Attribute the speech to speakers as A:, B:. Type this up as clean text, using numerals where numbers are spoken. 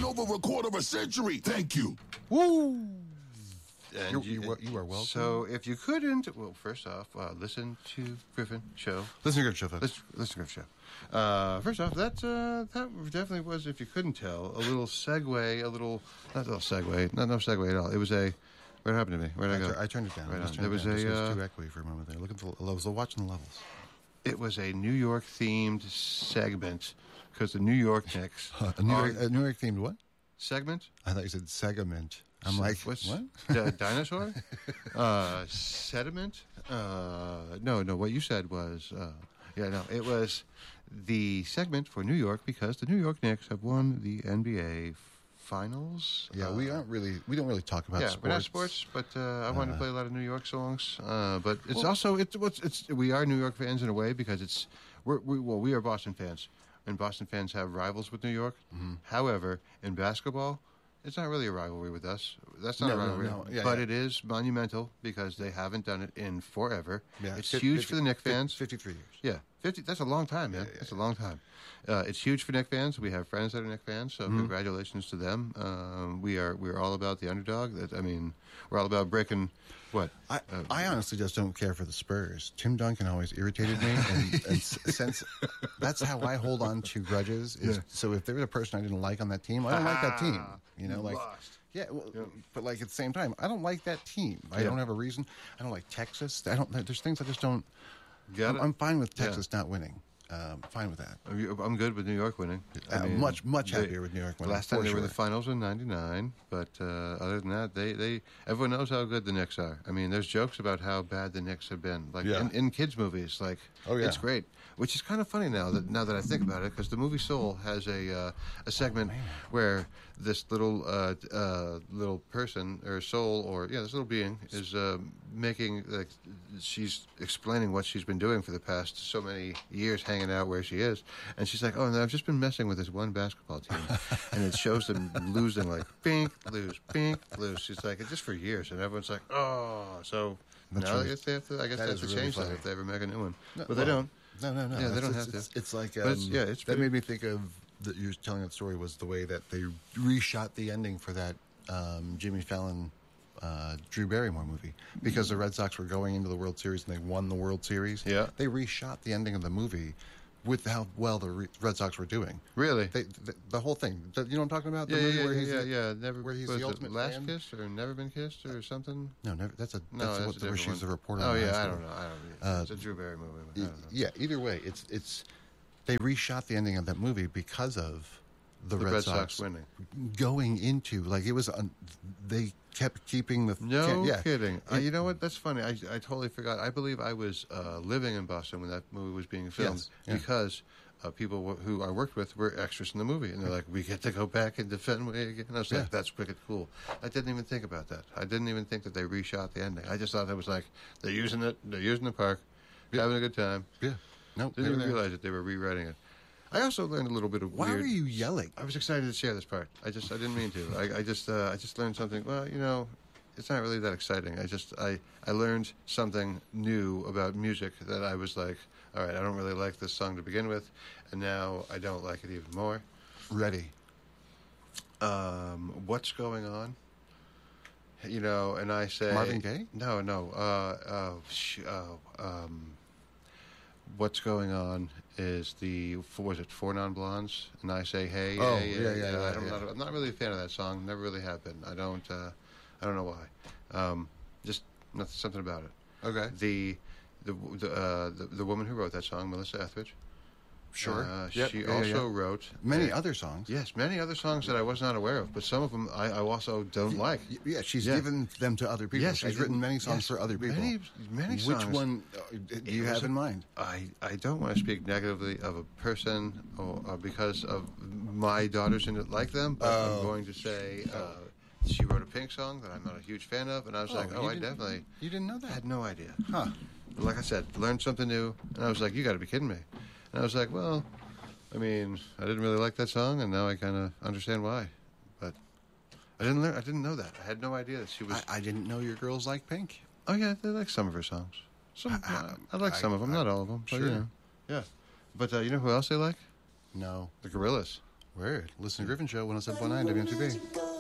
A: over a quarter of a century. Thank you.
B: Woo!
C: And
B: You are welcome.
C: So if you couldn't, well, first off, listen to Griffin Show.
B: Listen to Griffin Show, folks.
C: Listen to Griffin Show. First off, that definitely was, if you couldn't tell, a little segue, not a little segue, no segue at all. It was a, what happened to me? Where did I go?
B: I turned it down.
C: Right on.
B: It was too echoey for a moment there. Looking for, I was watching the levels.
C: It was a New York themed segment because the New York Knicks.
B: A New York themed what?
C: Segment?
B: I thought you said segment. I'm like,
C: what's
B: what?
C: Dinosaur? Sediment? No. What you said was, it was the segment for New York because the New York Knicks have won the NBA Finals.
B: Yeah, we don't really talk about sports.
C: We're not sports, but I wanted to play a lot of New York songs. But it's we are New York fans in a way because we are Boston fans, and Boston fans have rivals with New York. Mm-hmm. However, in basketball, it's not really a rivalry with us. That's not a rivalry. No. Yeah, but it is monumental because they haven't done it in forever. Yeah, it's huge for the Knicks fans.
B: 53 years.
C: Yeah, 50. That's a long time, man. That's a long time. It's huge for Knicks fans. We have friends that are Knicks fans, so congratulations to them. We're all about the underdog. We're all about breaking. What?
B: I honestly just don't care for the Spurs. Tim Duncan always irritated me, and since that's how I hold on to grudges. So if there was a person I didn't like on that team, I don't like that team.
C: Lost.
B: Yeah, but like at the same time, I don't like that team. I don't have a reason. I don't like Texas. There's things I just don't. I'm fine with Texas not winning. Fine with that.
C: I'm good with New York winning.
B: Much happier with New York winning.
C: Last time they were in the finals in '99, but other than that, everyone knows how good the Knicks are. I mean, there's jokes about how bad the Knicks have been, like in kids' movies. Like, it's great, which is kind of funny now that I think about it, because the movie Soul has a segment where this little person or soul or this little being is making, like, she's explaining what she's been doing for the past so many years, hanging out where she is, and she's like, I've just been messing with this one basketball team, and it shows them losing, like, bink, lose. She's like, it's just for years, and everyone's like, so that's now really, I guess they have to
B: really
C: change
B: funny.
C: that if they ever make a new one. But they don't.
B: No.
C: Yeah, they don't have to.
B: It's like,
C: that
B: made me think of that you were telling that story was the way that they reshot the ending for that Jimmy Fallon Drew Barrymore movie, because the Red Sox were going into the World Series and they won the World Series.
C: Yeah,
B: they reshot the ending of the movie with how well the Red Sox were doing.
C: Really,
B: the whole thing. You know what I'm talking about?
C: Never.
B: Where he's the ultimate
C: last
B: fan?
C: Kiss or Never Been Kissed or something.
B: No, never. That's where she's the reporter.
C: Oh yeah, I don't know. It's a Drew Barrymore movie.
B: Yeah. Either way, it's they reshot the ending of that movie because of the Red Sox
C: winning,
B: going into, like, it was they kept keeping the
C: kidding. You know what? That's funny. I totally forgot. I believe I was living in Boston when that movie was being filmed because people who I worked with were extras in the movie, and they're like, we get to go back and defend Fenway again. And I was like, that's wicked cool. I didn't even think about that. I didn't even think that they reshot the ending. I just thought it was like, they're using the park, having a good time.
B: Yeah. No,
C: didn't even realize that they were rewriting it. I also learned a little bit of
B: Why
C: weird...
B: were you yelling?
C: I was excited to share this part. I didn't mean to. I just learned something. Well, it's not really that exciting. I learned something new about music that I was like, all right, I don't really like this song to begin with, and now I don't like it even more.
B: Ready.
C: What's going on? And I say...
B: Marvin Gaye?
C: No. What's going on is was it Four Non-Blondes? And I say, hey, I'm not really a fan of that song. Never really have been. I don't know why. Just something about it.
B: Okay.
C: The woman who wrote that song, Melissa Etheridge.
B: Sure.
C: She also wrote
B: many other songs.
C: Yes, many other songs that I was not aware of, but some of them I also don't like.
B: Yeah, she's given them to other people.
C: Yes,
B: she's written many songs for other people.
C: Many songs.
B: Which one do you have in mind?
C: I don't want to speak negatively of a person or because of my daughters didn't like them, but I'm going to say she wrote a Pink song that I'm not a huge fan of, and I was like, I definitely...
B: You didn't know that?
C: I had no idea.
B: Huh.
C: Like I said, learned something new, and I was like, you got to be kidding me. And I was like, well, I mean, I didn't really like that song, and now I kind of understand why. But I didn't know that. I had no idea that she was...
B: I didn't know your girls like Pink.
C: Oh, yeah, they like some of her songs. I like some of them, not all of them. But,
B: sure.
C: Yeah. But you know who else they like?
B: No.
C: The Gorillaz.
B: Word. Listen to Griffin Show, 107.9 WMTV.